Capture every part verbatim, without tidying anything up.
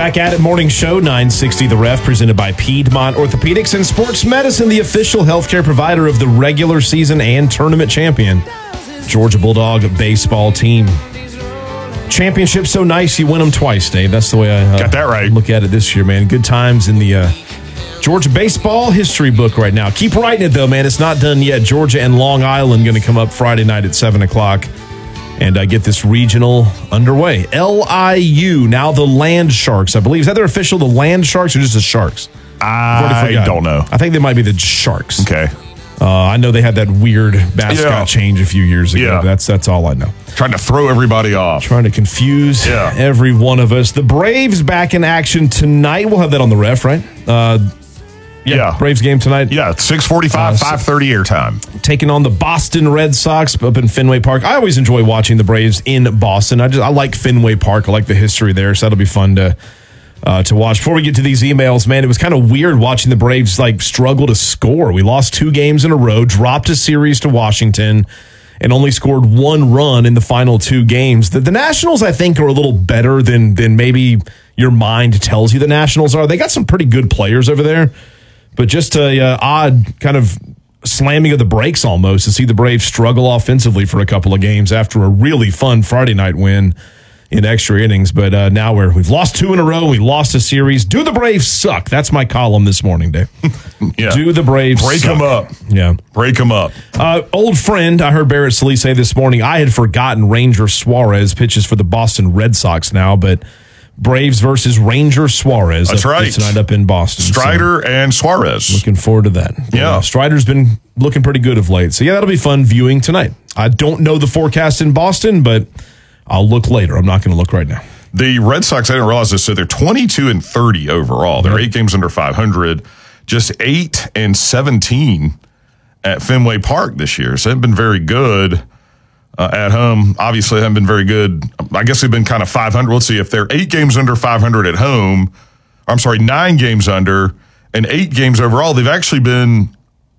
Back at it, morning show, nine sixty The Ref, presented by Piedmont Orthopedics and Sports Medicine, the official healthcare provider of the regular season and tournament champion, Georgia Bulldog baseball team. Championship so nice you win them twice, Dave. That's the way I uh, got that right. Look at it this year, man. Good times in the uh, Georgia baseball history book right now. Keep writing it, though, man. It's not done yet. Georgia and Long Island going to come up Friday night at seven o'clock. And uh, get this regional underway. L I U, now the Land Sharks, I believe. Is that their official, the Land Sharks, or just the Sharks? I don't know. I think they might be the Sharks. Okay. Uh, I know they had that weird mascot yeah. change a few years ago. Yeah. That's that's all I know. Trying to throw everybody off. Trying to confuse yeah. every one of us. The Braves back in action tonight. We'll have that on the ref, right? Uh, yeah, yeah. Braves game tonight. Yeah, six forty-five, uh, five thirty airtime. Taking on the Boston Red Sox up in Fenway Park. I always enjoy watching the Braves in Boston. I just I like Fenway Park. I like the history there, so that'll be fun to uh, to watch. Before we get to these emails, man, it was kind of weird watching the Braves like struggle to score. We lost two games in a row, dropped a series to Washington, and only scored one run in the final two games. The, the Nationals, I think, are a little better than than maybe your mind tells you the Nationals are. They got some pretty good players over there. But just a uh, odd kind of slamming of the brakes almost to see the Braves struggle offensively for a couple of games after a really fun Friday night win in extra innings. But uh, now we're, we've lost two in a row. We lost a series. Do the Braves suck? That's my column this morning, Dave. yeah. Do the Braves Break suck? them up. Yeah. Break them up. Uh, old friend, I heard Barrett Sallee say this morning, I had forgotten Ranger Suarez pitches for the Boston Red Sox now, but Braves versus Ranger Suarez. That's up, right. Tonight up in Boston. Strider so, and Suarez. Looking forward to that. Yeah. Uh, Strider's been looking pretty good of late. So, yeah, that'll be fun viewing tonight. I don't know the forecast in Boston, but I'll look later. I'm not going to look right now. The Red Sox, I didn't realize this, so they're twenty-two and thirty overall. They're eight games under five hundred, just eight and seventeen at Fenway Park this year. So they've been very good. Uh, at home, obviously, haven't been very good. I guess they've been kind of five hundred. Let's see, if they're eight games under five hundred at home, I'm sorry, nine games under and eight games overall, they've actually been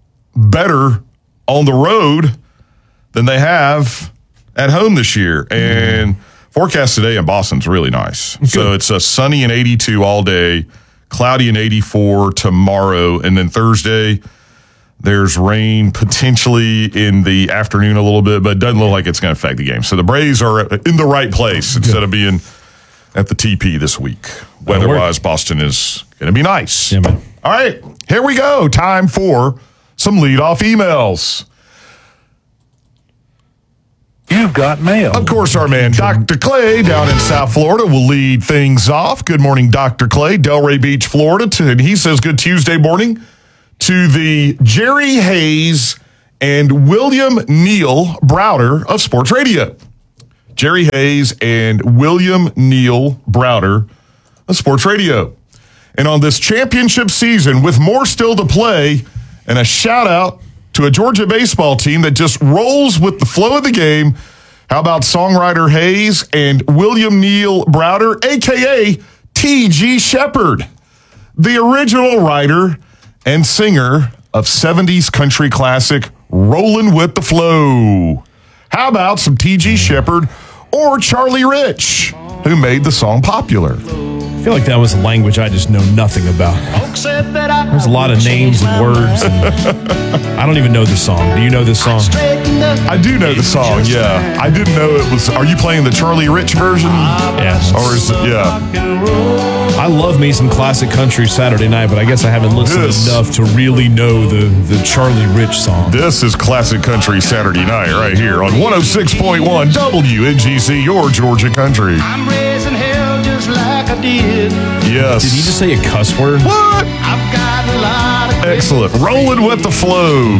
better on the road than they have at home this year. And forecast today in Boston's really nice. Good. So it's a sunny and eighty-two all day, cloudy and eighty-four tomorrow, and then Thursday, there's rain potentially in the afternoon a little bit, but it doesn't look like it's going to affect the game. So the Braves are in the right place instead of being at the T P this week. Weather-wise, Boston is going to be nice. Yeah, man. All right, here we go. Time for some leadoff emails. You've got mail. Of course, our man, Doctor Clay, down in South Florida, will lead things off. Good morning, Doctor Clay, Delray Beach, Florida. And he says, good Tuesday morning to the Jerry Hayes and William Neal Browder of Sports Radio. Jerry Hayes and William Neal Browder of Sports Radio. And on this championship season, with more still to play, and a shout out to a Georgia baseball team that just rolls with the flow of the game, how about songwriter Hayes and William Neal Browder, a k a. T G Shepherd, the original writer and singer of seventies country classic Rollin' with the Flow. How about some T G Shepherd or Charlie Rich, who made the song popular? I feel like that was a language I just know nothing about. There's a lot of names and words, and I don't even know this song. Do you know this song? I do know the song, yeah. I didn't know it was... Are you playing the Charlie Rich version? Yeah. Or is it... Yeah. I love me some classic country Saturday night, but I guess I haven't listened This- enough to really know the, the Charlie Rich song. This is classic country Saturday night right here on one oh six point one W N G C, your Georgia country. I'm raising hell just like I did. Yes. Did he just say a cuss word? What? I've got a lot of Excellent. Rolling with the Flow.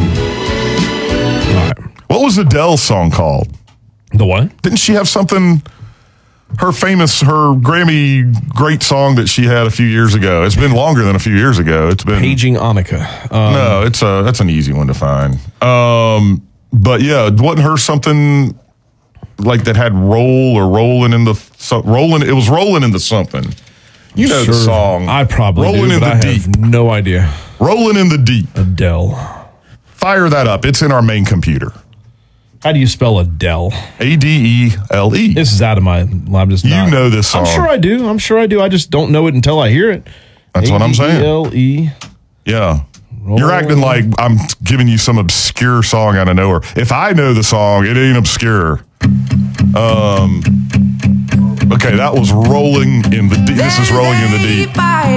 All right. What was Adele's song called? The what? Didn't she have something... Her famous, her Grammy great song that she had a few years ago. It's been longer than a few years ago. It's been Paging Annika. Um, no, it's a that's an easy one to find. Um, but yeah, wasn't her something like that had roll or rolling in the so, rolling? It was rolling into something. You know sure, the song. I probably rolling do, in but the I deep. have no idea. Rolling in the deep. Adele. Fire that up. It's in our main computer. How do you spell Adele? A D E L E. This is out of my. I'm just. You not, know this song. I'm sure I do. I'm sure I do. I just don't know it until I hear it. That's what I'm saying. A D E L E. Yeah. You're acting like I'm giving you some obscure song out of nowhere. If I know the song, it ain't obscure. Um. Okay, that was Rolling in the Deep. This is Rolling in the Deep.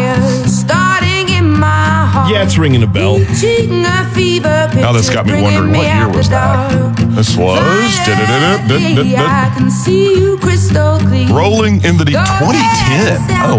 Yeah, it's ringing a bell. Now this got me wondering, what year was that? This was Rolling in the Deep, twenty ten. Oh,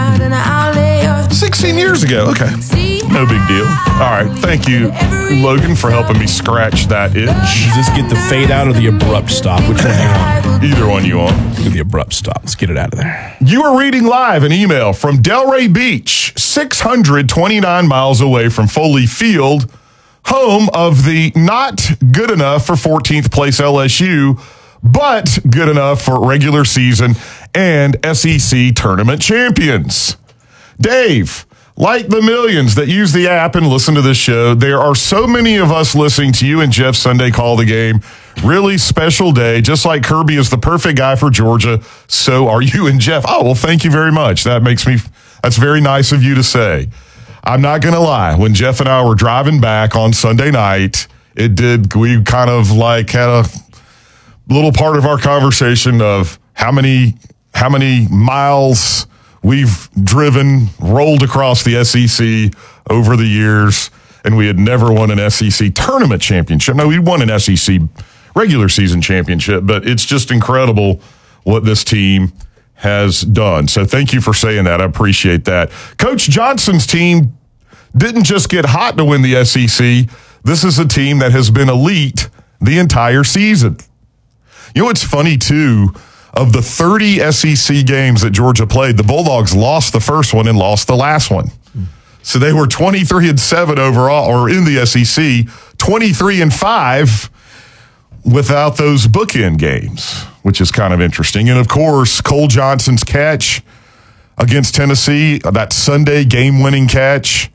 wow. sixteen years ago. Okay. No big deal. All right. Thank you, Logan, for helping me scratch that itch. Does this get the fade out or the abrupt stop? Which one do you want? Either one you want. Let's do the abrupt stop. Let's get it out of there. You are reading live an email from Delray Beach, six hundred twenty-nine miles away from Foley Field, home of the not good enough for fourteenth place L S U, but good enough for regular season and S E C tournament champions. Dave, like the millions that use the app and listen to this show, there are so many of us listening to you and Jeff Sunday call the game. Really special day. Just like Kirby is the perfect guy for Georgia, so are you and Jeff. Oh, well, thank you very much. That makes me, that's very nice of you to say. I'm not going to lie. When Jeff and I were driving back on Sunday night, it did, we kind of like had a little part of our conversation of how many, how many miles we've driven, rolled across the S E C over the years, and we had never won an S E C tournament championship. No, we won an S E C regular season championship, but it's just incredible what this team has done. So thank you for saying that. I appreciate that. Coach Johnson's team didn't just get hot to win the S E C. This is a team that has been elite the entire season. You know what's funny, too? Of the thirty S E C games that Georgia played, the Bulldogs lost the first one and lost the last one. So they were twenty-three and seven overall, or in the S E C, twenty-three and five without those bookend games, which is kind of interesting. And, of course, Cole Johnson's catch against Tennessee, that Sunday game-winning catch,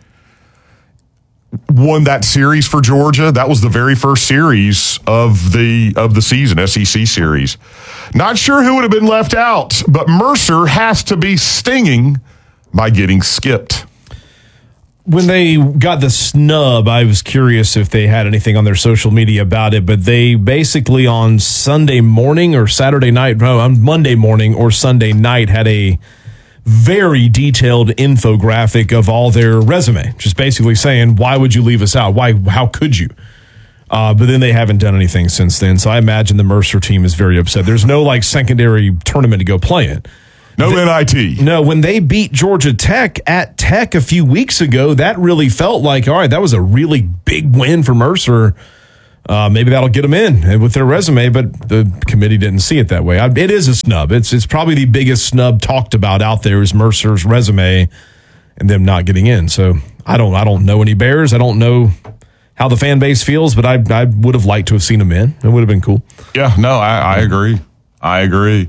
won that series for Georgia. That was the very first series of the of the season, S E C series. Not sure who would have been left out, but Mercer has to be stinging by getting skipped. When they got the snub, I was curious if they had anything on their social media about it, but they basically on Sunday morning or Saturday night, no, on Monday morning or Sunday night had a very detailed infographic of all their resume, just basically saying, why would you leave us out? Why? How could you? Uh, but then they haven't done anything since then. So I imagine the Mercer team is very upset. There's no like secondary tournament to go play in. No the, N I T. No, when they beat Georgia Tech at Tech a few weeks ago, that really felt like, all right, that was a really big win for Mercer. Uh, maybe that'll get them in with their resume, but the committee didn't see it that way. I, it is a snub. It's it's probably the biggest snub talked about out there is Mercer's resume and them not getting in. So I don't I don't know any Bears. I don't know how the fan base feels, but I I would have liked to have seen them in. It would have been cool. Yeah, no, I, I agree. I agree.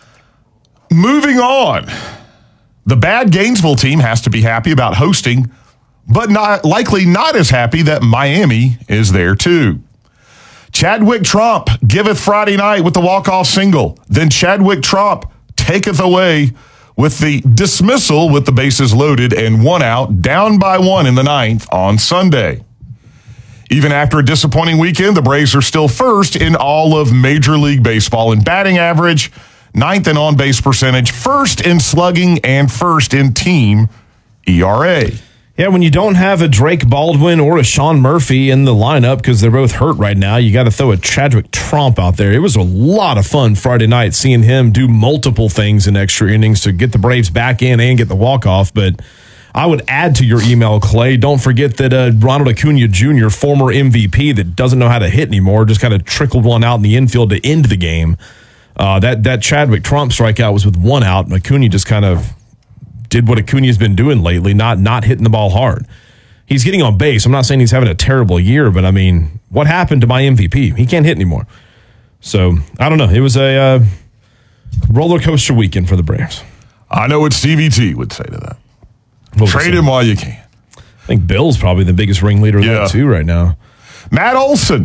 Moving on, the bad Gainesville team has to be happy about hosting, but not likely not as happy that Miami is there too. Chadwick Tromp giveth Friday night with the walk-off single. Then Chadwick Tromp taketh away with the dismissal with the bases loaded and one out, down by one in the ninth on Sunday. Even after a disappointing weekend, the Braves are still first in all of Major League Baseball in batting average, ninth in on-base percentage, first in slugging, and first in team E R A. Yeah, when you don't have a Drake Baldwin or a Sean Murphy in the lineup because they're both hurt right now, you got to throw a Chadwick Tromp out there. It was a lot of fun Friday night seeing him do multiple things in extra innings to get the Braves back in and get the walk-off. But I would add to your email, Clay, don't forget that uh, Ronald Acuna Junior, former M V P that doesn't know how to hit anymore, just kind of trickled one out in the infield to end the game. Uh, that, that Chadwick Tromp strikeout was with one out, and Acuna just kind of did what Acuna's been doing lately, not not hitting the ball hard. He's getting on base. I'm not saying he's having a terrible year, but I mean, what happened to my M V P? He can't hit anymore. So, I don't know. It was a uh, roller coaster weekend for the Braves. I know what Stevie T would say to that. What Trade him while you can. I think Bill's probably the biggest ringleader of yeah. that too right now. Matt Olson,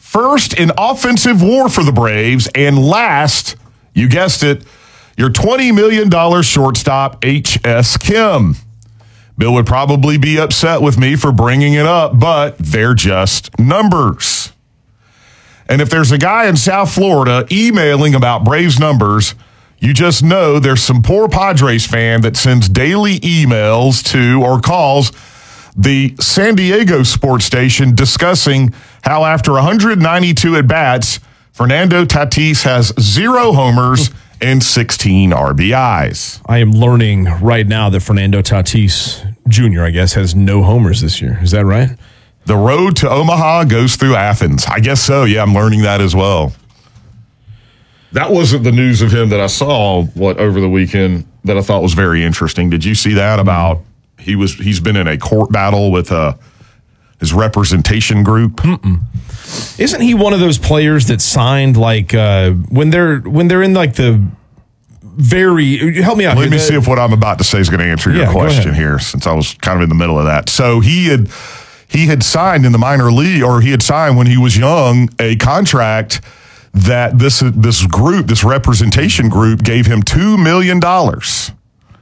first in offensive war for the Braves, and last, you guessed it, your twenty million dollars shortstop, H S. Kim. Bill would probably be upset with me for bringing it up, but they're just numbers. And if there's a guy in South Florida emailing about Braves numbers, you just know there's some poor Padres fan that sends daily emails to or calls the San Diego sports station discussing how after one hundred ninety-two at-bats, Fernando Tatis has zero homers and sixteen R B Is. I am learning right now that Fernando Tatis Junior, I guess, has no homers this year. Is that right? The road to Omaha goes through Athens. I guess so. Yeah, I'm learning that as well. That wasn't the news of him that I saw what over the weekend that I thought was very interesting. Did you see that about he was he's been in a court battle with uh, his representation group? Mm-mm. Isn't he one of those players that signed like uh, when they're when they're in like the very help me out. Let here. me the, see if what I'm about to say is going to answer your yeah, question here, since I was kind of in the middle of that. So he had he had signed in the minor league, or he had signed when he was young, a contract that this this group, this representation group, gave him two million dollars,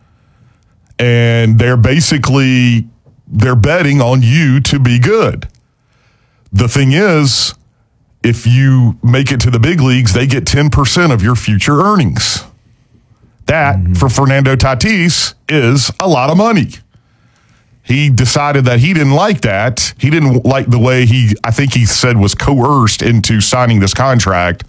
and they're basically they're betting on you to be good. The thing is, if you make it to the big leagues, they get ten percent of your future earnings. That, mm-hmm. for Fernando Tatis, is a lot of money. He decided that he didn't like that. He didn't like the way he, I think he said, was coerced into signing this contract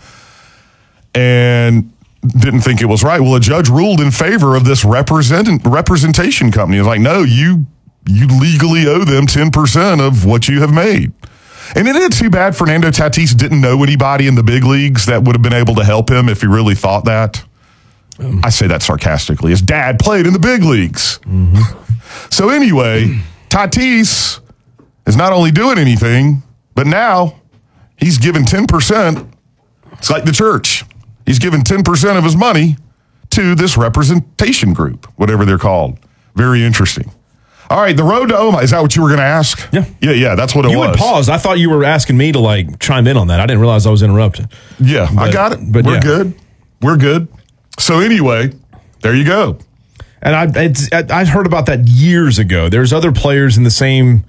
and didn't think it was right. Well, a judge ruled in favor of this represent, representation company. It's like, no, you you legally owe them ten percent of what you have made. And it is too bad Fernando Tatis didn't know anybody in the big leagues that would have been able to help him if he really thought that. Um, I say that sarcastically. His dad played in the big leagues. Mm-hmm. So anyway, Tatis is not only doing anything, but now he's given ten percent. It's like the church. He's given ten percent of his money to this representation group, whatever they're called. Very interesting. All right, the road to Omaha. Is that what you were going to ask? Yeah. Yeah, yeah, that's what it you was. You had paused. I thought you were asking me to, like, chime in on that. I didn't realize I was interrupted. Yeah, but, I got it. But We're yeah. good. We're good. So anyway, there you go. And I it's, I heard about that years ago. There's other players in the same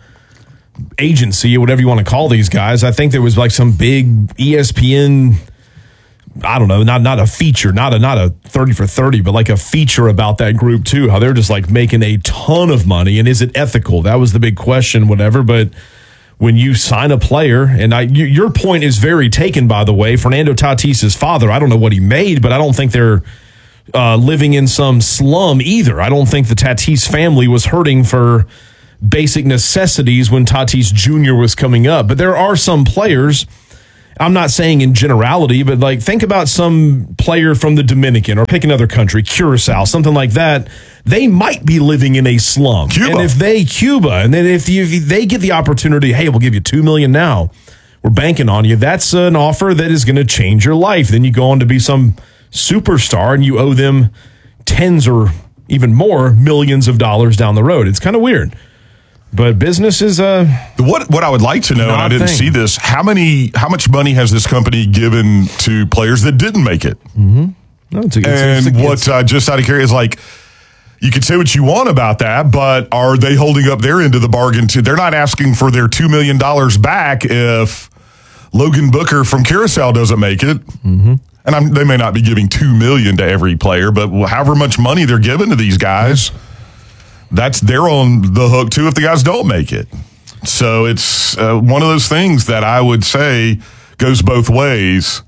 agency, or whatever you want to call these guys. I think there was like some big E S P N, I don't know, not not a feature, not a not a thirty for thirty, but like a feature about that group too. How they're just like making a ton of money, and is it ethical? That was the big question, whatever. But when you sign a player, and I, you, your point is very taken, by the way. Fernando Tatis's father, I don't know what he made, but I don't think they're uh, living in some slum either. I don't think the Tatis family was hurting for basic necessities when Tatis Junior was coming up. But there are some players, I'm not saying in generality, but like think about some player from the Dominican, or pick another country, Curacao, something like that. They might be living in a slum. Cuba. And if they, Cuba, and then if, you, if they get the opportunity, hey, we'll give you two million dollars now, we're banking on you, that's an offer that is going to change your life. Then you go on to be some superstar and you owe them tens or even more millions of dollars down the road. It's kind of weird. But business is uh what what I would like to know, and I didn't thing. see this, how many how much money has this company given to players that didn't make it? Mm-hmm. No, it's a, it's and a, it's a, what uh, just out of curiosity is like, you can say what you want about that, but are they holding up their end of the bargain too? They're not asking for their two million dollars back if Logan Booker from Curacao doesn't make it. Mm-hmm. And I'm, they may not be giving two million dollars to every player, but however much money they're giving to these guys, that's they're on the hook too if the guys don't make it. So it's uh, one of those things that I would say goes both ways.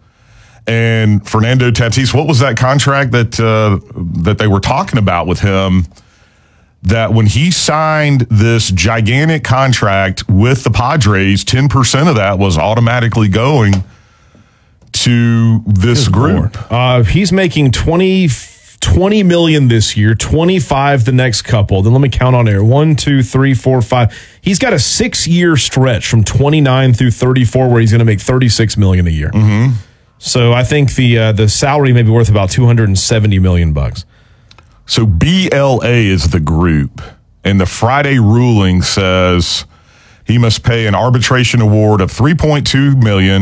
And Fernando Tatis, what was that contract that uh, that they were talking about with him? That when he signed this gigantic contract with the Padres, ten percent of that was automatically going to this Good group. Uh, he's making twenty, twenty million this year, twenty-five the next couple. Then let me count on air. One, two, three, four, five. He's got a six-year stretch from twenty-nine through thirty-four where he's going to make thirty-six million dollars a year. Mm-hmm. So I think the uh, the salary may be worth about two hundred seventy million bucks. So B L A is the group, and the Friday ruling says he must pay an arbitration award of three point two million dollars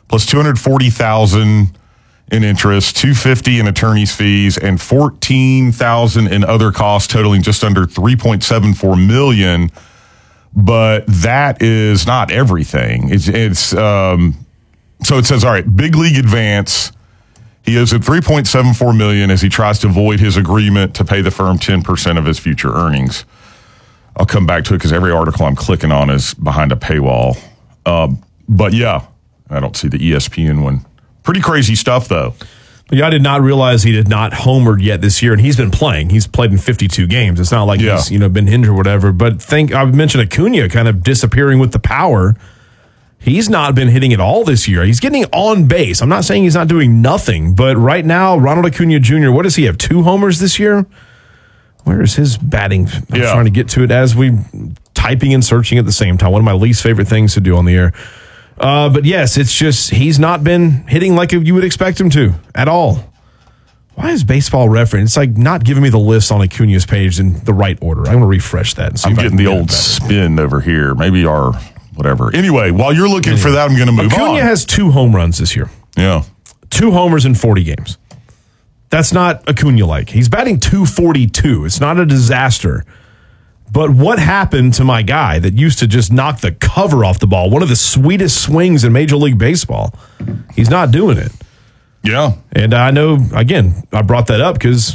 plus two hundred forty thousand dollars in interest, two hundred fifty thousand dollars in attorney's fees, and fourteen thousand dollars in other costs, totaling just under three point seven four million dollars. But that is not everything. It's, it's um, so it says, all right, big league advance. He owes at three point seven four million dollars as he tries to void his agreement to pay the firm ten percent of his future earnings. I'll come back to it because every article I'm clicking on is behind a paywall. Um, but yeah, I don't see the E S P N one. Pretty crazy stuff, though. Yeah, I did not realize he did not homered yet this year, and he's been playing. He's played in fifty-two games. It's not like yeah. he's you know been injured or whatever. But think I mentioned Acuna kind of disappearing with the power. He's not been hitting at all this year. He's getting on base. I'm not saying he's not doing nothing, but right now, Ronald Acuna Junior, what does he have? Two homers this year? Where is his batting? I'm yeah. trying to get to it as we typing and searching at the same time. One of my least favorite things to do on the air. Uh, but yes, it's just he's not been hitting like you would expect him to at all. Why is Baseball Reference? It's like not giving me the list on Acuna's page in the right order. I'm going to refresh that. And see I'm if getting the old spin over here. Maybe our whatever. Anyway, while you're looking anyway, for that, I'm going to move Acuna on. Acuna has two home runs this year. Yeah. Two homers in forty games. That's not Acuna-like. He's batting two forty-two. It's not a disaster. But what happened to my guy that used to just knock the cover off the ball? One of the sweetest swings in Major League Baseball. He's not doing it. Yeah. And I know, again, I brought that up because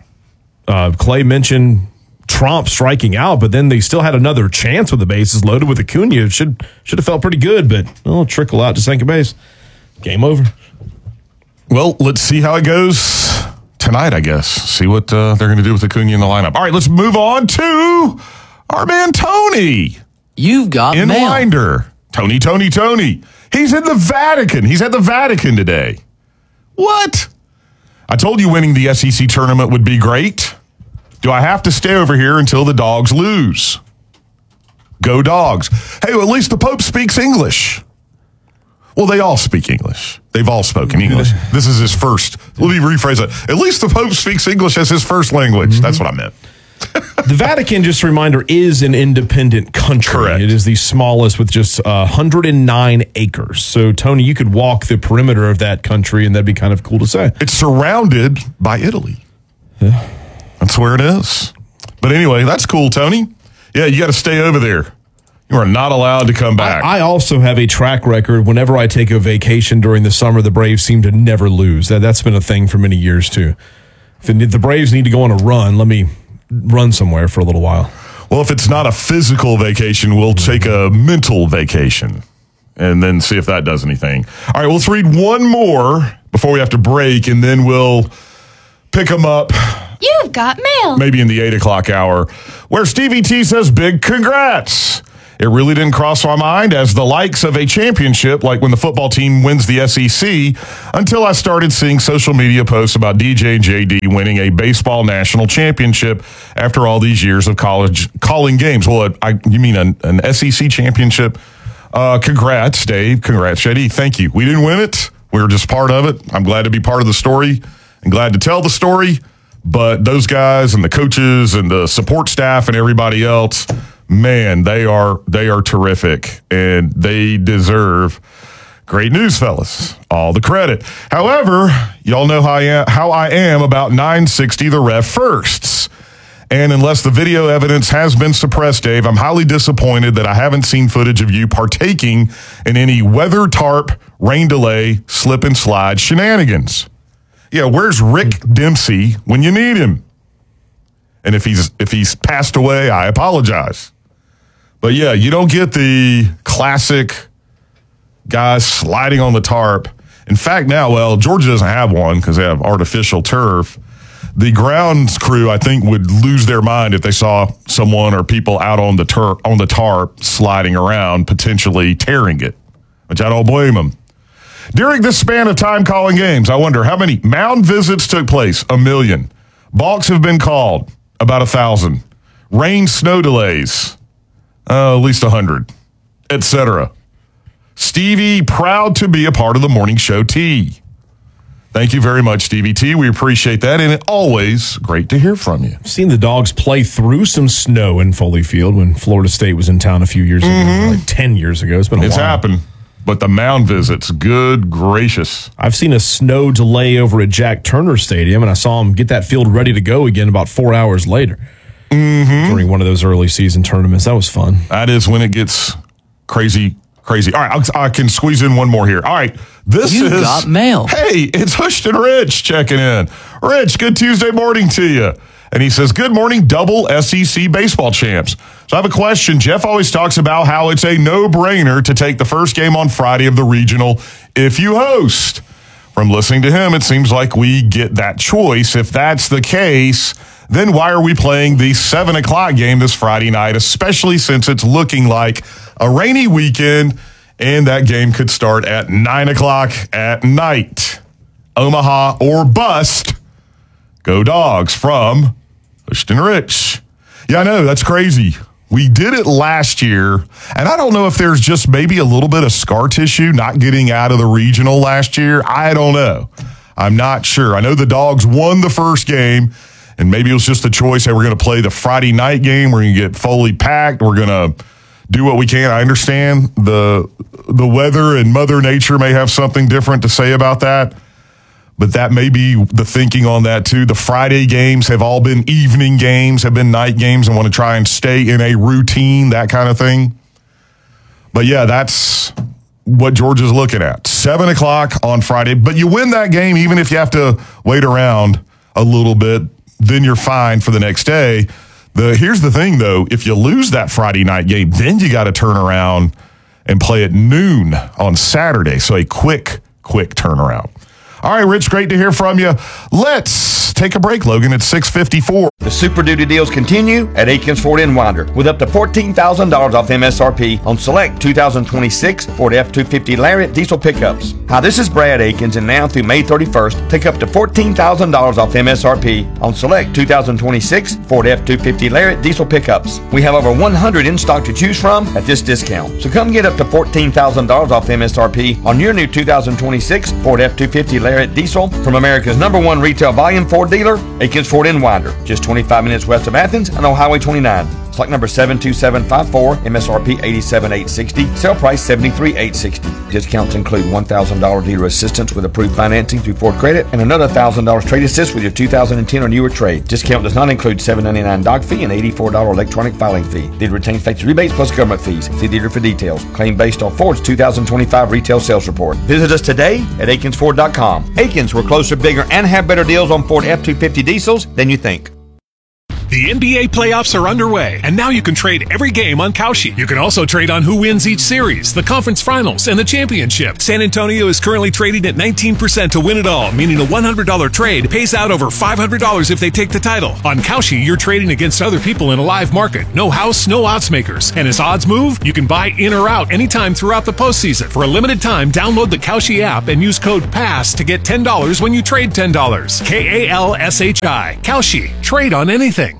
uh, Clay mentioned Trump striking out, but then they still had another chance with the bases loaded with Acuna. It should, should have felt pretty good, but it'll trickle out to second base. Game over. Well, let's see how it goes tonight, I guess. See what uh, they're going to do with Acuna in the lineup. All right, let's move on to our man Tony. You've got in mail. Winder. Tony, Tony, Tony. He's in the Vatican. He's at the Vatican today. What? I told you winning the S E C tournament would be great. Do I have to stay over here until the Dogs lose? Go Dogs. Hey, well, at least the Pope speaks English. Well, they all speak English. They've all spoken English. This is his first. Let me rephrase that. At least the Pope speaks English as his first language. Mm-hmm. That's what I meant. The Vatican, just a reminder, is an independent country. Correct. It is the smallest with just uh, one hundred nine acres. So, Tony, you could walk the perimeter of that country, and that'd be kind of cool to say. It's surrounded by Italy. Yeah. That's where it is. But anyway, that's cool, Tony. Yeah, you got to stay over there. You are not allowed to come back. I, I also have a track record. Whenever I take a vacation during the summer, the Braves seem to never lose. That, that's been a thing for many years, too. If the, the Braves need to go on a run, let me run somewhere for a little while. Well, if it's not a physical vacation, we'll take a mental vacation and then see if that does anything. All right, well, let's read one more before we have to break, and then we'll pick them up. You've got mail. Maybe in the eight o'clock hour, where Stevie T says, big congrats. It really didn't cross my mind as the likes of a championship, like when the football team wins the S E C, until I started seeing social media posts about D J and J D winning a baseball national championship after all these years of college calling games. Well, I, you mean an, an S E C championship? Uh, congrats, Dave. Congrats, J D. Thank you. We didn't win it. We were just part of it. I'm glad to be part of the story and glad to tell the story. But those guys and the coaches and the support staff and everybody else, man, they are they are terrific, and they deserve great news, fellas. All the credit. However, y'all know how I am, how I am about nine sixty the ref firsts. And unless the video evidence has been suppressed, Dave, I'm highly disappointed that I haven't seen footage of you partaking in any weather tarp, rain delay, slip and slide shenanigans. Yeah, where's Rick Dempsey when you need him? And if he's if he's passed away, I apologize. But yeah, you don't get the classic guys sliding on the tarp. In fact, now, well, Georgia doesn't have one because they have artificial turf. The grounds crew, I think, would lose their mind if they saw someone or people out on the tur- on the tarp sliding around, potentially tearing it, which I don't blame them. During this span of time calling games, I wonder how many mound visits took place. A million. Balks have been called. About a thousand. Rain, snow delays. Uh, at least a hundred. et cetera. Stevie, proud to be a part of the morning show T. Thank you very much, Stevie T. We appreciate that, and it's always great to hear from you. I've seen the Dogs play through some snow in Foley Field when Florida State was in town a few years ago, mm-hmm. like ten years ago. It's been a it's while. happened. But the mound visits, good gracious. I've seen a snow delay over at Jack Turner Stadium, and I saw him get that field ready to go again about four hours later mm-hmm. during one of those early season tournaments. That was fun. That is when it gets crazy, crazy. All right, I'll, I can squeeze in one more here. All right, this you is... You got mail. Hey, it's Hushton Rich checking in. Rich, good Tuesday morning to you. And he says, good morning, double S E C baseball champs. So I have a question. Jeff always talks about how it's a no-brainer to take the first game on Friday of the regional if you host. From listening to him, it seems like we get that choice. If that's the case, then why are we playing the seven o'clock game this Friday night, especially since it's looking like a rainy weekend and that game could start at nine o'clock at night? Omaha or bust. Go Dogs from Hushton Rich. Yeah, I know, that's crazy. We did it last year, and I don't know if there's just maybe a little bit of scar tissue not getting out of the regional last year. I don't know. I'm not sure. I know the Dogs won the first game, and maybe it was just a choice. Hey, we're going to play the Friday night game. We're going to get fully packed. We're going to do what we can. I understand the the weather and Mother Nature may have something different to say about that. But that may be the thinking on that, too. The Friday games have all been evening games, have been night games, and want to try and stay in a routine, that kind of thing. But, yeah, that's what Georgia's looking at. seven o'clock on Friday. But you win that game, even if you have to wait around a little bit, then you're fine for the next day. The Here's the thing, though. If you lose that Friday night game, then you got to turn around and play at noon on Saturday. So a quick, quick turnaround. All right, Rich, great to hear from you. Let's take a break, Logan. It's six fifty-four. The Super Duty deals continue at Aikens Ford in Winder with up to fourteen thousand dollars off M S R P on select two thousand twenty-six Ford F two fifty Lariat diesel pickups. Hi, this is Brad Aikens, and now through May thirty-first, take up to fourteen thousand dollars off M S R P on select two thousand twenty-six Ford F two fifty Lariat diesel pickups. We have over one hundred in stock to choose from at this discount. So come get up to fourteen thousand dollars off M S R P on your new two thousand twenty-six Ford F two fifty Lariat diesel from America's number one retail volume Ford dealer, Aikens Ford in Winder, just twenty-five minutes west of Athens and on Highway twenty-nine. Stock number seven two seven five four, M S R P eighty-seven thousand eight hundred sixty dollars, sale price seventy-three thousand eight hundred sixty dollars. Discounts include one thousand dollars dealer assistance with approved financing through Ford Credit and another one thousand dollars trade assist with your two thousand ten or newer trade. Discount does not include seven dollars and ninety-nine cents doc fee and eighty-four dollars electronic filing fee. Dealer retains factory rebates plus government fees. See dealer for details. Claim based on Ford's two thousand twenty-five retail sales report. Visit us today at Aikens Ford dot com. Aikens, we're closer, bigger, and have better deals on Ford F two fifty diesels than you think. The N B A playoffs are underway, and now you can trade every game on Kalshi. You can also trade on who wins each series, the conference finals, and the championship. San Antonio is currently trading at nineteen percent to win it all, meaning a one hundred dollars trade pays out over five hundred dollars if they take the title. On Kalshi, you're trading against other people in a live market. No house, no odds makers. And as odds move, you can buy in or out anytime throughout the postseason. For a limited time, download the Kalshi app and use code PASS to get ten dollars when you trade ten dollars. K A L S H I. Kalshi. Trade on anything.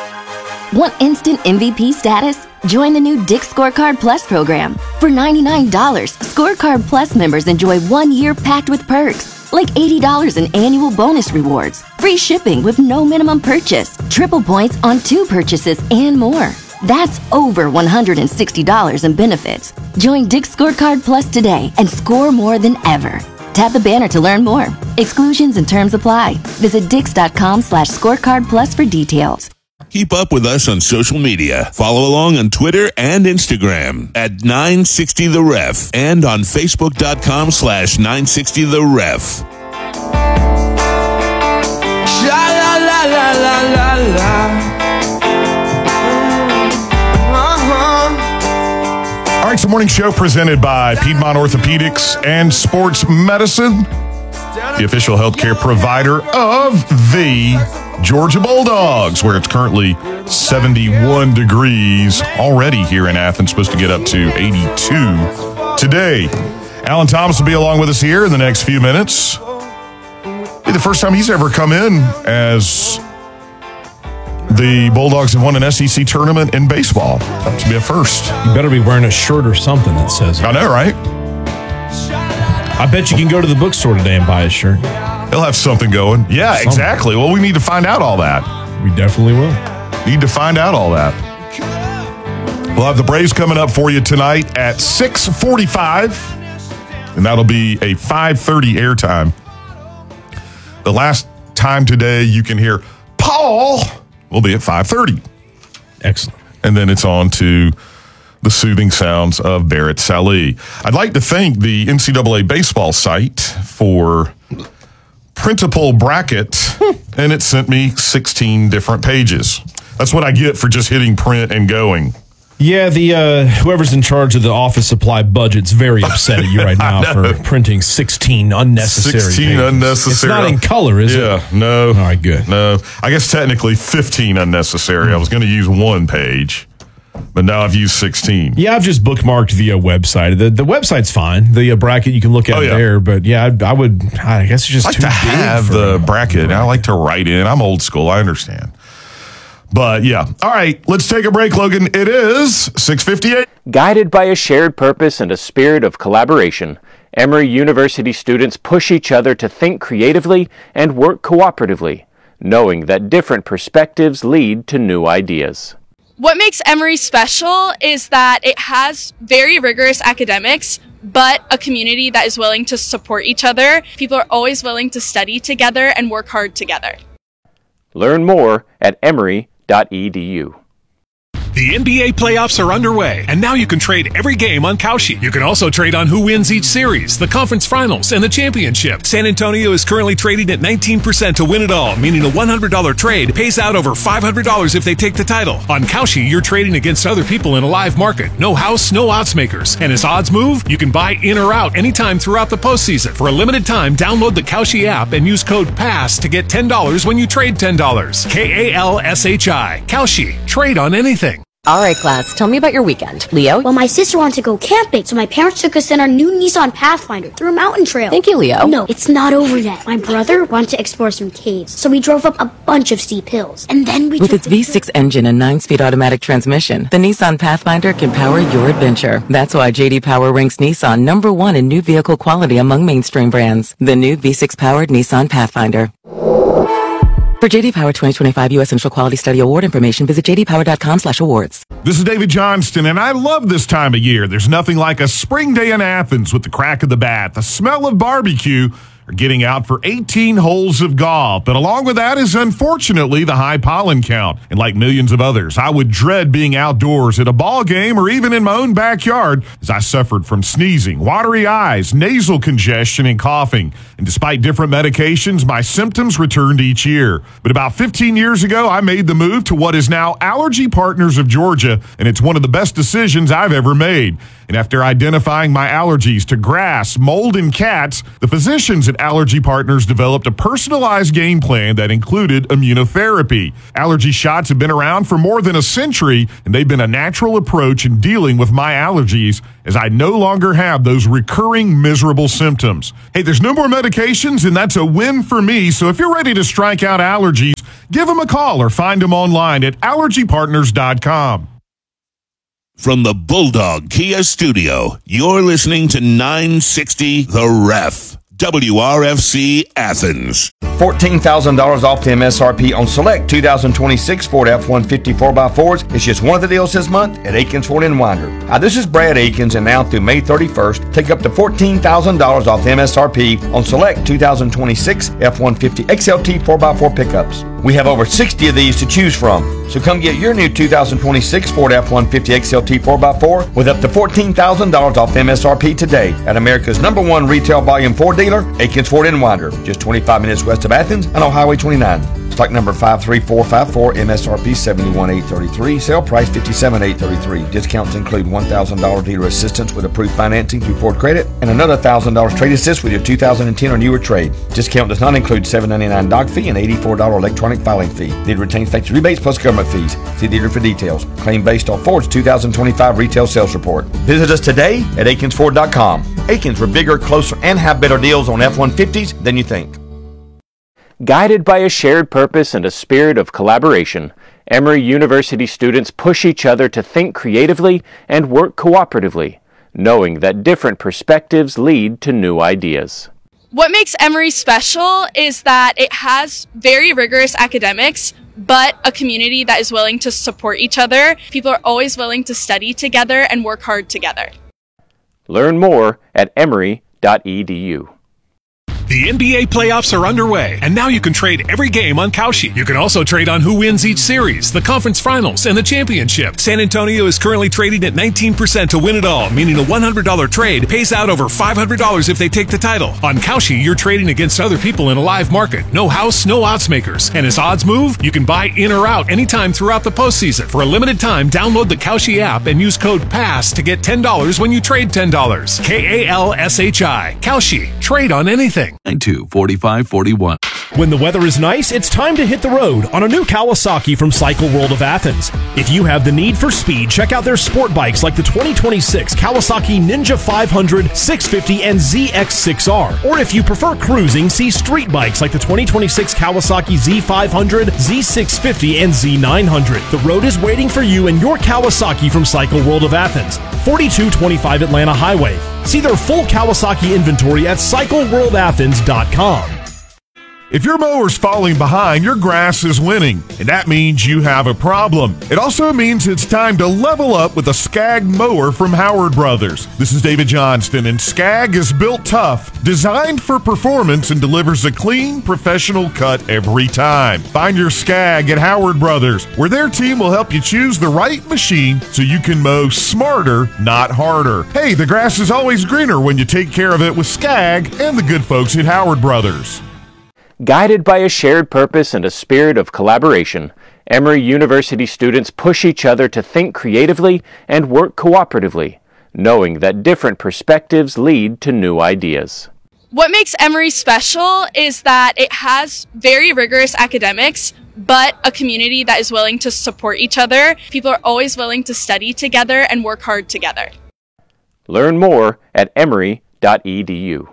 Want instant M V P status? Join the new Dick's Scorecard Plus program. For ninety-nine dollars, Scorecard Plus members enjoy one year packed with perks, like eighty dollars in annual bonus rewards, free shipping with no minimum purchase, triple points on two purchases, and more. That's over one hundred sixty dollars in benefits. Join Dick's Scorecard Plus today and score more than ever. Tap the banner to learn more. Exclusions and terms apply. Visit dix.com slash scorecard plus for details. Keep up with us on social media. Follow along on Twitter and Instagram at nine sixty the ref and on Facebook.com slash 960 the ref. All right, so morning show presented by Piedmont Orthopedics and Sports Medicine, the official healthcare provider of the Georgia Bulldogs, where it's currently seventy-one degrees already here in Athens, supposed to get up to eighty-two today. Alan Thomas will be along with us here in the next few minutes. It'll be the first time he's ever come in as the Bulldogs have won an S E C tournament in baseball. That should be a first. You better be wearing a shirt or something that says it. I know, right? I bet you can go to the bookstore today and buy a shirt. He'll have something going. Yeah, something. Exactly. Well, we need to find out all that. We definitely will. Need to find out all that. We'll have the Braves coming up for you tonight at six forty-five. and that'll be a five thirty airtime. The last time today you can hear Paul will be at five thirty. Excellent. And then it's on to the soothing sounds of Barrett Sallee. I'd like to thank the N C double A baseball site for printable bracket, and it sent me sixteen different pages. That's what I get for just hitting print and going. Yeah, the uh, whoever's in charge of the office supply budget's very upset at you right now for printing sixteen unnecessary sixteen pages. unnecessary. It's not in color, is yeah, it? Yeah, no. All right, good. No. I guess technically fifteen unnecessary. I was going to use one page, but now I've used sixteen. Yeah, I've just bookmarked the uh, website. The the website's fine. The uh, bracket you can look at Oh, yeah. there, but yeah, I, I would. I guess it's just I like too to big have for the bracket. I like to write in. I'm old school. I understand. But yeah. All right, let's take a break, Logan. It is six fifty-eight. Guided by a shared purpose and a spirit of collaboration, Emory University students push each other to think creatively and work cooperatively, knowing that different perspectives lead to new ideas. What makes Emory special is that it has very rigorous academics, but a community that is willing to support each other. People are always willing to study together and work hard together. Learn more at emory dot e d u. The N B A playoffs are underway, and now you can trade every game on Kalshi. You can also trade on who wins each series, the conference finals, and the championship. San Antonio is currently trading at nineteen percent to win it all, meaning a one hundred dollars trade pays out over five hundred dollars if they take the title. On Kalshi, you're trading against other people in a live market. No house, no odds makers. And as odds move, you can buy in or out anytime throughout the postseason. For a limited time, download the Kalshi app and use code PASS to get ten dollars when you trade ten dollars. K A L S H I. Kalshi. Trade on anything. All right, class, tell me about your weekend. Leo? Well, my sister wanted to go camping, so my parents took us in our new Nissan Pathfinder through a mountain trail. Thank you, Leo. No, it's not over yet. My brother wanted to explore some caves, so we drove up a bunch of steep hills. And then we With took its the- V six engine and nine-speed automatic transmission, the Nissan Pathfinder can power your adventure. That's why J D Power ranks Nissan number one in new vehicle quality among mainstream brands. The new V six-powered Nissan Pathfinder. For J D Power twenty twenty-five U S Central Quality Study Award information, visit j d power dot com slash awards. This is David Johnston, and I love this time of year. There's nothing like a spring day in Athens with the crack of the bat, the smell of barbecue, or getting out for eighteen holes of golf. But along with that is, unfortunately, the high pollen count. And like millions of others, I would dread being outdoors at a ball game or even in my own backyard as I suffered from sneezing, watery eyes, nasal congestion, and coughing. And despite different medications, my symptoms returned each year. But about fifteen years ago, I made the move to what is now Allergy Partners of Georgia, and it's one of the best decisions I've ever made. And after identifying my allergies to grass, mold, and cats, the physicians at Allergy Partners developed a personalized game plan that included immunotherapy. Allergy shots have been around for more than a century, and they've been a natural approach in dealing with my allergies as I no longer have those recurring miserable symptoms. Hey, there's no more medications, and that's a win for me. So if you're ready to strike out allergies, give them a call or find them online at allergy partners dot com. From the Bulldog Kia Studio, you're listening to nine sixty The Ref. W R F C Athens. fourteen thousand dollars off the M S R P on select two thousand twenty-six Ford F one fifty four by fours. It's just one of the deals this month at Aikens Ford in Winder. Hi, this is Brad Aikens, and now through May thirty-first, take up to fourteen thousand dollars off the M S R P on select two thousand twenty-six F one fifty X L T four by four pickups. We have over sixty of these to choose from. So come get your new two thousand twenty-six Ford F one fifty X L T four by four with up to fourteen thousand dollars off M S R P today at America's number one retail volume Ford dealer, Aikens Ford in Winder, just twenty-five minutes west of Athens and on Highway twenty-nine. Stock number five three four five four, M S R P seventy-one eight thirty-three, sale price fifty-seven eight thirty-three. Discounts include one thousand dollars dealer assistance with approved financing through Ford Credit and another one thousand dollars trade assist with your two thousand ten or newer trade. Discount does not include seven ninety-nine doc fee and eighty-four dollars electronic filing fee. Dealer retains factory rebates plus government fees. See dealer for details. Claim based on Ford's two thousand twenty-five retail sales report. Visit us today at Aikens Ford dot com. Aikens, we're bigger, closer, and have better deals on F one fifties than you think. Guided by a shared purpose and a spirit of collaboration, Emory University students push each other to think creatively and work cooperatively, knowing that different perspectives lead to new ideas. What makes Emory special is that it has very rigorous academics, but a community that is willing to support each other. People are always willing to study together and work hard together. Learn more at emory dot e d u. The N B A playoffs are underway, and now you can trade every game on Kalshi. You can also trade on who wins each series, the conference finals, and the championship. San Antonio is currently trading at nineteen percent to win it all, meaning a one hundred dollars trade pays out over five hundred dollars if they take the title. On Kalshi, you're trading against other people in a live market. No house, no odds makers. And as odds move, you can buy in or out anytime throughout the postseason. For a limited time, download the Kalshi app and use code PASS to get ten dollars when you trade ten dollars. K A L S H I. Kalshi. Trade on anything. nine two forty-five forty-one. When the weather is nice, it's time to hit the road on a new Kawasaki from Cycle World of Athens. If you have the need for speed, check out their sport bikes like the twenty twenty-six Kawasaki Ninja five hundred, six fifty, and Z X six R. Or if you prefer cruising, see street bikes like the twenty twenty-six Kawasaki Z five hundred, Z six fifty, and Z nine hundred. The road is waiting for you and your Kawasaki from Cycle World of Athens, forty-two twenty-five Atlanta Highway. See their full Kawasaki inventory at cycle world athens dot com. If your mower's falling behind, your grass is winning, and that means you have a problem. It also means it's time to level up with a Skag mower from Howard Brothers. This is David Johnston, and Skag is built tough, designed for performance, and delivers a clean, professional cut every time. Find your Skag at Howard Brothers, where their team will help you choose the right machine so you can mow smarter, not harder. Hey, the grass is always greener when you take care of it with Skag and the good folks at Howard Brothers. Guided by a shared purpose and a spirit of collaboration, Emory University students push each other to think creatively and work cooperatively, knowing that different perspectives lead to new ideas. What makes Emory special is that it has very rigorous academics, but a community that is willing to support each other. People are always willing to study together and work hard together. Learn more at emory dot e d u.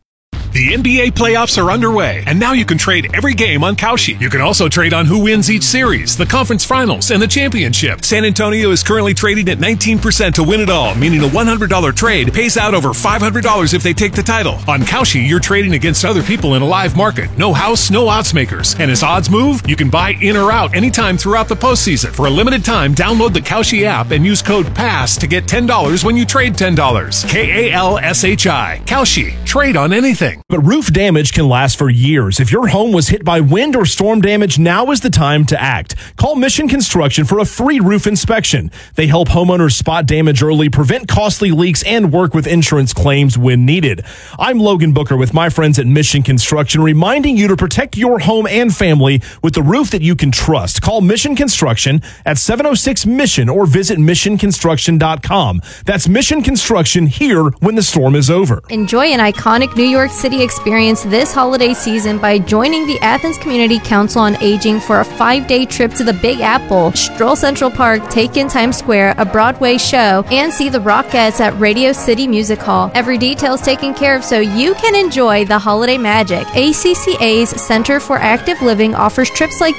The N B A playoffs are underway, and now you can trade every game on Kalshi. You can also trade on who wins each series, the conference finals, and the championship. San Antonio is currently trading at nineteen percent to win it all, meaning a one hundred dollars trade pays out over five hundred dollars if they take the title. On Kalshi, you're trading against other people in a live market. No house, no odds makers. And as odds move, you can buy in or out anytime throughout the postseason. For a limited time, download the Kalshi app and use code PASS to get ten dollars when you trade ten dollars. K A L S H I. Kalshi. Trade on anything. But roof damage can last for years. If your home was hit by wind or storm damage, now is the time to act. Call Mission Construction for a free roof inspection. They help homeowners spot damage early, prevent costly leaks, and work with insurance claims when needed. I'm Logan Booker with my friends at Mission Construction, reminding you to protect your home and family with the roof that you can trust. Call Mission Construction at seven oh six Mission or visit mission construction dot com. That's Mission Construction, here when the storm is over. Enjoy an iconic New York City experience this holiday season by joining the Athens Community Council on Aging for a five-day trip to the Big Apple, stroll Central Park, take in Times Square, a Broadway show, and see the Rockettes at Radio City Music Hall. Every detail is taken care of so you can enjoy the holiday magic. A C C A's Center for Active Living offers trips like